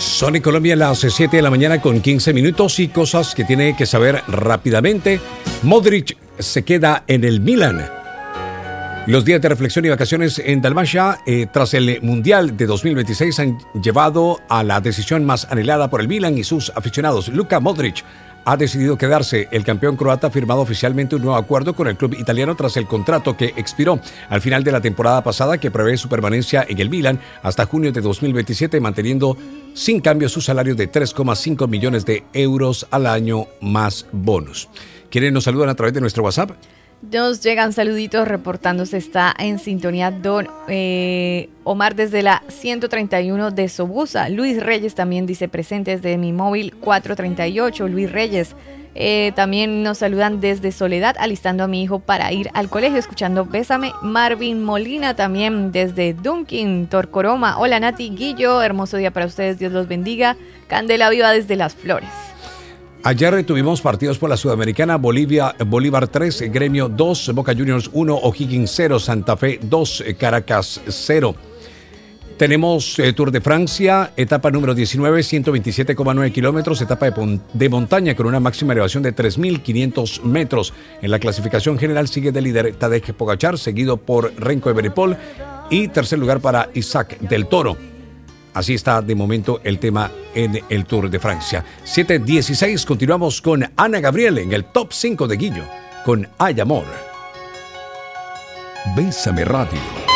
Son en Colombia las 7 de la mañana con 15 minutos y cosas que tiene que saber rápidamente. Modric se queda en el Milan. Los días de reflexión y vacaciones en Dalmacia tras el Mundial de 2026 han llevado a la decisión más anhelada por el Milan y sus aficionados. Luka Modric ha decidido quedarse. El campeón croata ha firmado oficialmente un nuevo acuerdo con el club italiano tras el contrato que expiró al final de la temporada pasada, que prevé su permanencia en el Milan hasta junio de 2027, manteniendo sin cambio su salario de 3,5 millones de euros al año más bonus. ¿Quiénes nos saludan a través de nuestro WhatsApp? Nos llegan saluditos reportándose, está en sintonía don Omar desde la 131 de Sobusa. Luis Reyes también dice presente desde mi móvil 438. Luis Reyes. También nos saludan desde Soledad, alistando a mi hijo para ir al colegio, escuchando Bésame. Marvin Molina también desde Dunkin, Torcoroma. Hola Nati, Guillo, hermoso día para ustedes, Dios los bendiga. Candela Viva desde Las Flores. Ayer tuvimos partidos por la Sudamericana. Bolívar 3, Gremio 2, Boca Juniors 1, O'Higgins 0, Santa Fe 2, Caracas 0. Tenemos Tour de Francia, etapa número 19, 127,9 kilómetros, etapa de montaña con una máxima elevación de 3.500 metros. En la clasificación general sigue de líder Tadej Pogačar, seguido por Renko Evenepoel y tercer lugar para Isaac del Toro. Así está de momento el tema en el Tour de Francia. 7:16, continuamos con Ana Gabriel en el Top 5 de Guillo, con Hay Amor. Bésame Radio.